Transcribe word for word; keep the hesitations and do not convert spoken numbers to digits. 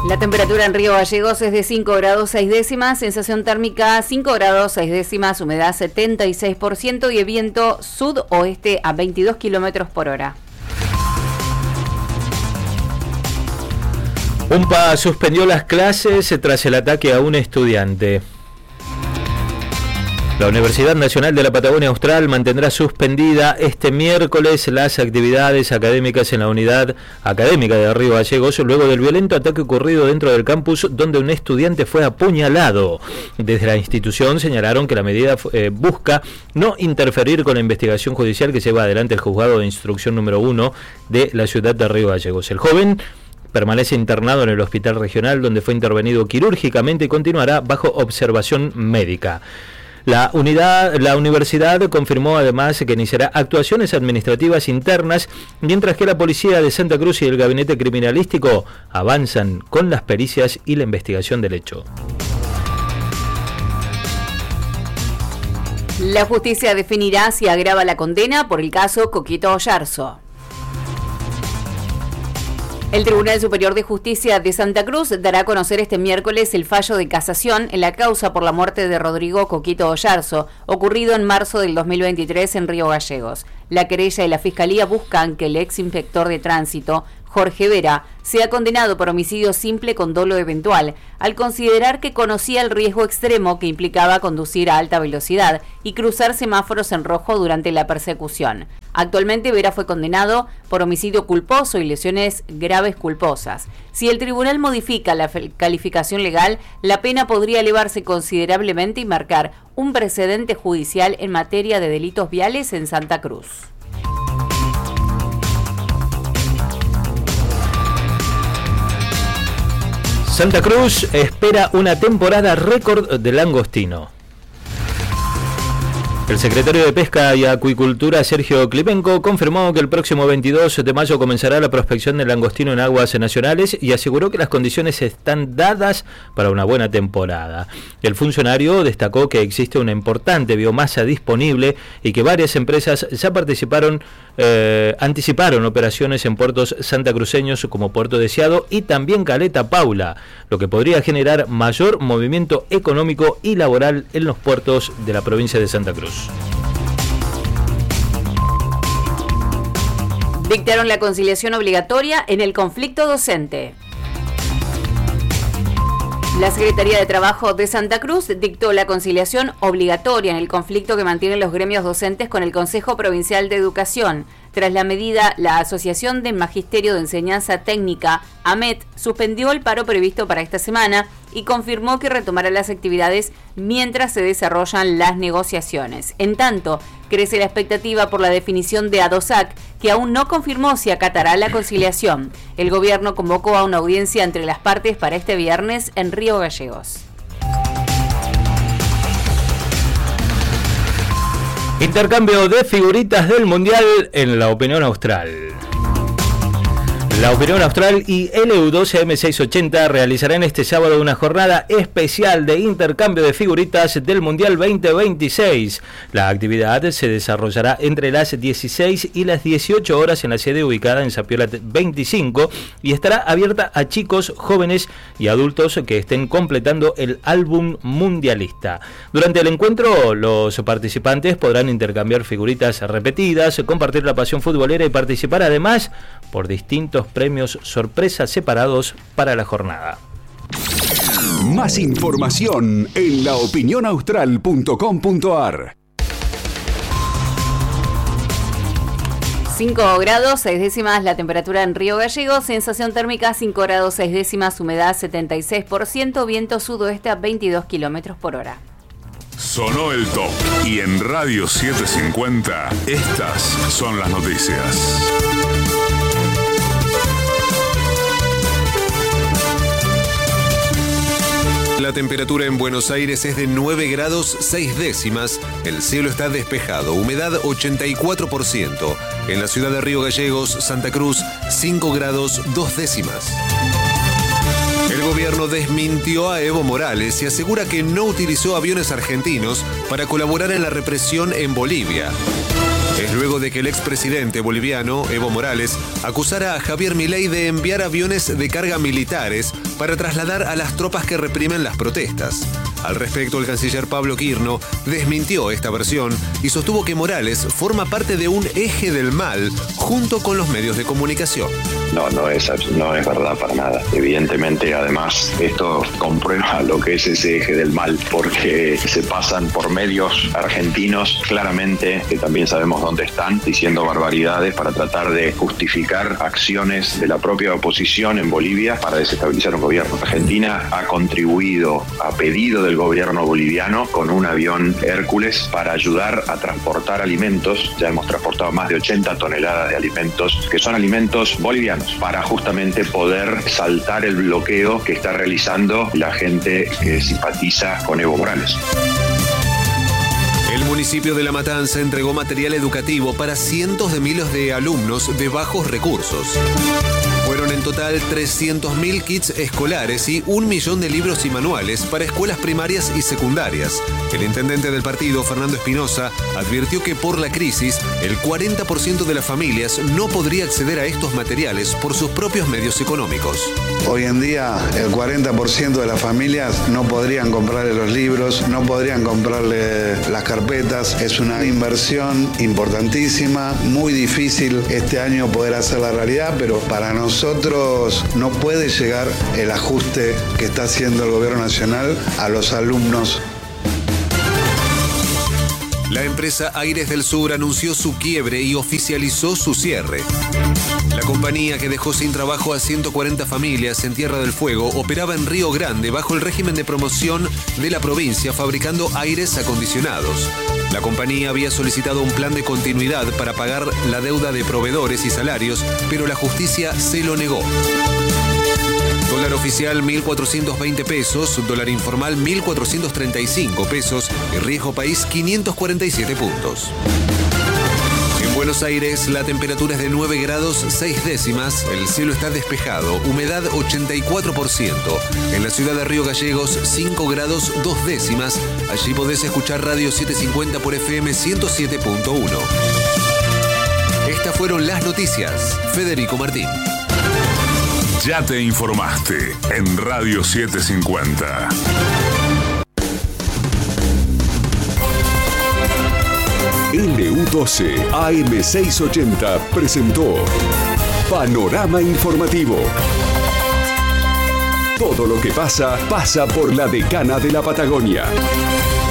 La temperatura en Río Gallegos es de cinco grados seis décimas, sensación térmica cinco grados seis décimas, humedad setenta y seis por ciento y el viento sudoeste a veintidós kilómetros por hora. UMPA suspendió las clases tras el ataque a un estudiante. La Universidad Nacional de la Patagonia Austral mantendrá suspendida este miércoles las actividades académicas en la unidad académica de Río Gallegos luego del violento ataque ocurrido dentro del campus donde un estudiante fue apuñalado. Desde la institución señalaron que la medida eh, busca no interferir con la investigación judicial que lleva adelante el juzgado de instrucción número uno de la ciudad de Río Gallegos. El joven permanece internado en el hospital regional donde fue intervenido quirúrgicamente y continuará bajo observación médica. La unidad, la universidad confirmó además que iniciará actuaciones administrativas internas, mientras que la policía de Santa Cruz y el gabinete criminalístico avanzan con las pericias y la investigación del hecho. La justicia definirá si agrava la condena por el caso Coquito Oyarzo. El Tribunal Superior de Justicia de Santa Cruz dará a conocer este miércoles el fallo de casación en la causa por la muerte de Rodrigo Coquito Oyarzo, ocurrido en marzo del dos mil veintitrés en Río Gallegos. La querella y la Fiscalía buscan que el ex inspector de tránsito, Jorge Vera, sea condenado por homicidio simple con dolo eventual, al considerar que conocía el riesgo extremo que implicaba conducir a alta velocidad y cruzar semáforos en rojo durante la persecución. Actualmente Vera fue condenado por homicidio culposo y lesiones graves culposas. Si el tribunal modifica la calificación legal, la pena podría elevarse considerablemente y marcar un precedente judicial en materia de delitos viales en Santa Cruz. Santa Cruz espera una temporada récord de langostino. El secretario de Pesca y Acuicultura, Sergio Klimenko, confirmó que el próximo veintidós de mayo comenzará la prospección del langostino en aguas nacionales y aseguró que las condiciones están dadas para una buena temporada. El funcionario destacó que existe una importante biomasa disponible y que varias empresas ya participaron, eh, anticiparon operaciones en puertos santacruceños como Puerto Deseado y también Caleta Paula, lo que podría generar mayor movimiento económico y laboral en los puertos de la provincia de Santa Cruz. Dictaron la conciliación obligatoria en el conflicto docente. La Secretaría de Trabajo de Santa Cruz dictó la conciliación obligatoria en el conflicto que mantienen los gremios docentes con el Consejo Provincial de Educación. Tras la medida, la Asociación de Magisterio de Enseñanza Técnica, AMET, suspendió el paro previsto para esta semana y confirmó que retomará las actividades mientras se desarrollan las negociaciones. En tanto, crece la expectativa por la definición de ADOSAC, que aún no confirmó si acatará la conciliación. El gobierno convocó a una audiencia entre las partes para este viernes en Río Gallegos. Intercambio de figuritas del Mundial en la Opinión Austral. La Opinión Austral y L U doce M seiscientos ochenta realizarán este sábado una jornada especial de intercambio de figuritas del Mundial veinte veintiséis. La actividad se desarrollará entre las dieciséis y las dieciocho horas en la sede ubicada en Sapiola veinticinco y estará abierta a chicos, jóvenes y adultos que estén completando el álbum mundialista. Durante el encuentro, los participantes podrán intercambiar figuritas repetidas, compartir la pasión futbolera y participar además por distintos premios sorpresa separados para la jornada. Más información en la opinión austral punto com punto a r. cinco grados seis décimas la temperatura en Río Gallegos, sensación térmica cinco grados seis décimas, humedad setenta y seis por ciento, viento sudoeste a veintidós kilómetros por hora. Sonó el top y en Radio setecientos cincuenta estas son las noticias. La temperatura en Buenos Aires es de nueve grados seis décimas, el cielo está despejado, humedad ochenta y cuatro por ciento. En la ciudad de Río Gallegos, Santa Cruz, cinco grados dos décimas. El gobierno desmintió a Evo Morales y asegura que no utilizó aviones argentinos para colaborar en la represión en Bolivia. Es luego de que el expresidente boliviano, Evo Morales, acusara a Javier Milei de enviar aviones de carga militares para trasladar a las tropas que reprimen las protestas. Al respecto, el canciller Pablo Quirno desmintió esta versión y sostuvo que Morales forma parte de un eje del mal junto con los medios de comunicación. No, no es, no es verdad para nada. Evidentemente, además, esto comprueba lo que es ese eje del mal, porque se pasan por medios argentinos claramente, que también sabemos dónde están, diciendo barbaridades para tratar de justificar acciones de la propia oposición en Bolivia para desestabilizar un gobierno. Argentina ha contribuido a pedido del gobierno boliviano con un avión Hércules para ayudar a transportar alimentos. Ya hemos transportado más de ochenta toneladas de alimentos, que son alimentos bolivianos, para justamente poder saltar el bloqueo que está realizando la gente que simpatiza con Evo Morales. El municipio de La Matanza entregó material educativo para cientos de miles de alumnos de bajos recursos. Fueron en total trescientos mil kits escolares y un millón de libros y manuales para escuelas primarias y secundarias. El intendente del partido, Fernando Espinosa, advirtió que por la crisis, el cuarenta por ciento de las familias no podría acceder a estos materiales por sus propios medios económicos. Hoy en día, el cuarenta por ciento de las familias no podrían comprarle los libros, no podrían comprarle las carpetas. Es una inversión importantísima, muy difícil este año poder hacer la realidad, pero para nosotros Nosotros no puede llegar el ajuste que está haciendo el gobierno nacional a los alumnos. La empresa Aires del Sur anunció su quiebre y oficializó su cierre. La compañía, que dejó sin trabajo a ciento cuarenta familias en Tierra del Fuego, operaba en Río Grande bajo el régimen de promoción de la provincia, fabricando aires acondicionados. La compañía había solicitado un plan de continuidad para pagar la deuda de proveedores y salarios, pero la justicia se lo negó. Dólar oficial mil cuatrocientos veinte pesos, dólar informal mil cuatrocientos treinta y cinco pesos y riesgo país quinientos cuarenta y siete puntos. En Buenos Aires la temperatura es de nueve grados seis décimas, el cielo está despejado, humedad ochenta y cuatro por ciento. En la ciudad de Río Gallegos cinco grados dos décimas, allí podés escuchar Radio setecientos cincuenta por F M ciento siete punto uno. Estas fueron las noticias. Federico Martín. Ya te informaste en Radio setecientos cincuenta. L U doce A M seiscientos ochenta presentó Panorama Informativo. Todo lo que pasa, pasa por la Decana de la Patagonia.